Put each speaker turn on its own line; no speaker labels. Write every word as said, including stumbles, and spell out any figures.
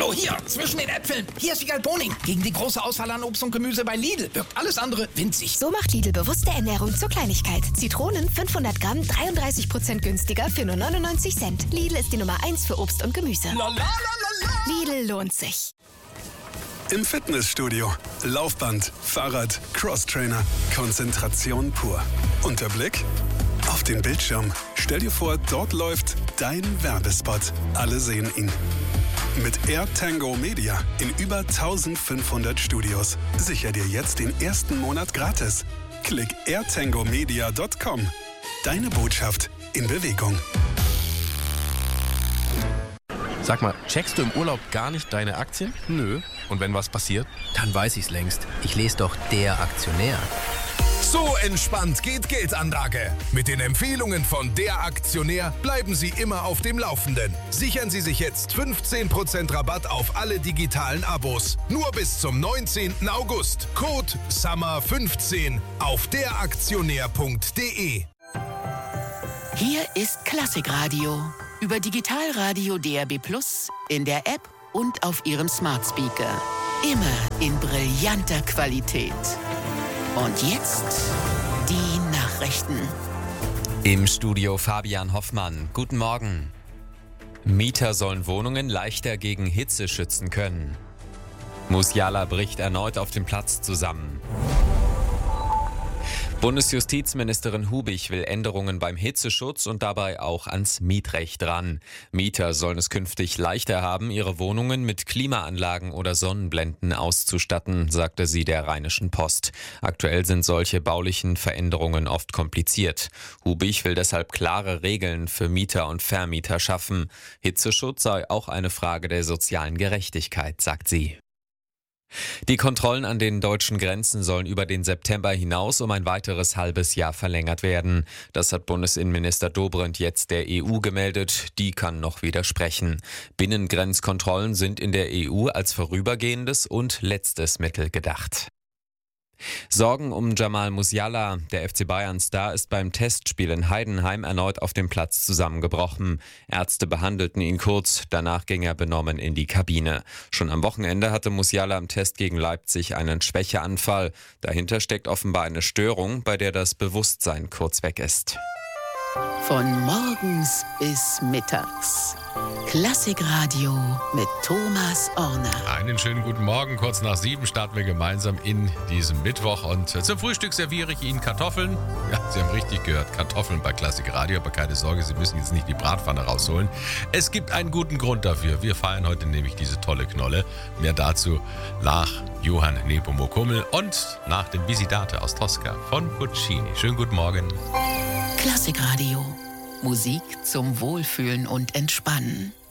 So, hier, zwischen den Äpfeln. Hier ist Wiegald Boning. Gegen die große Auswahl an Obst und Gemüse bei Lidl wirkt alles andere winzig.
So macht Lidl bewusste Ernährung zur Kleinigkeit. Zitronen fünfhundert Gramm, dreiunddreißig Prozent günstiger für nur neunundneunzig Cent. Lidl ist die Nummer eins für Obst und Gemüse.
La, la, la, la, la.
Lidl lohnt sich.
Im Fitnessstudio. Laufband, Fahrrad, Crosstrainer. Konzentration pur. Und der Blick auf den Bildschirm. Stell dir vor, dort läuft dein Werbespot. Alle sehen ihn. Mit AirTango Media in über eintausendfünfhundert Studios. Sicher dir jetzt den ersten Monat gratis. Klick air tango media punkt com. Deine Botschaft in Bewegung.
Sag mal, checkst du im Urlaub gar nicht deine Aktien?
Nö.
Und wenn was passiert?
Dann weiß ich's längst. Ich lese doch Der Aktionär.
So entspannt geht Geldanlage. Mit den Empfehlungen von Der Aktionär bleiben Sie immer auf dem Laufenden. Sichern Sie sich jetzt fünfzehn Prozent Rabatt auf alle digitalen Abos. Nur bis zum neunzehnten August. Code Summer fünfzehn auf der aktionär punkt de.
Hier ist Klassikradio. Über Digitalradio D A B Plus, in der App und auf Ihrem Smart Speaker. Immer in brillanter Qualität. Und jetzt die Nachrichten.
Im Studio Fabian Hoffmann. Guten Morgen. Mieter sollen Wohnungen leichter gegen Hitze schützen können. Musiala bricht erneut auf dem Platz zusammen. Bundesjustizministerin Hubich will Änderungen beim Hitzeschutz und dabei auch ans Mietrecht ran. Mieter sollen es künftig leichter haben, ihre Wohnungen mit Klimaanlagen oder Sonnenblenden auszustatten, sagte sie der Rheinischen Post. Aktuell sind solche baulichen Veränderungen oft kompliziert. Hubich will deshalb klare Regeln für Mieter und Vermieter schaffen. Hitzeschutz sei auch eine Frage der sozialen Gerechtigkeit, sagt sie. Die Kontrollen an den deutschen Grenzen sollen über den September hinaus um ein weiteres halbes Jahr verlängert werden. Das hat Bundesinnenminister Dobrindt jetzt der E U gemeldet. Die kann noch widersprechen. Binnengrenzkontrollen sind in der E U als vorübergehendes und letztes Mittel gedacht. Sorgen um Jamal Musiala. Der F C Bayern-Star ist beim Testspiel in Heidenheim erneut auf dem Platz zusammengebrochen. Ärzte behandelten ihn kurz, danach ging er benommen in die Kabine. Schon am Wochenende hatte Musiala im Test gegen Leipzig einen Schwächeanfall. Dahinter steckt offenbar eine Störung, bei der das Bewusstsein kurz weg ist.
Von morgens bis mittags. Klassikradio mit Thomas Orner.
Einen schönen guten Morgen. Kurz nach sieben starten wir gemeinsam in diesem Mittwoch. Und zum Frühstück serviere ich Ihnen Kartoffeln. Ja, Sie haben richtig gehört. Kartoffeln bei Klassikradio. Aber keine Sorge, Sie müssen jetzt nicht die Bratpfanne rausholen. Es gibt einen guten Grund dafür. Wir feiern heute nämlich diese tolle Knolle. Mehr dazu nach Johann Nepomuk-Hummel und nach dem Visitate aus Tosca von Puccini. Schönen guten Morgen.
Klassikradio. Musik zum Wohlfühlen und Entspannen.